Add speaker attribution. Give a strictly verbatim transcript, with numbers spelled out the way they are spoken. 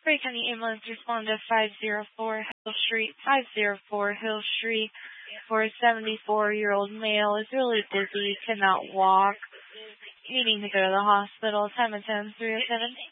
Speaker 1: Ray County Ambulance respond to five oh four Hill Street, five oh four Hill Street for a seventy-four-year-old male is really dizzy, cannot walk, needing to go to the hospital. Time of ten, three oh seven.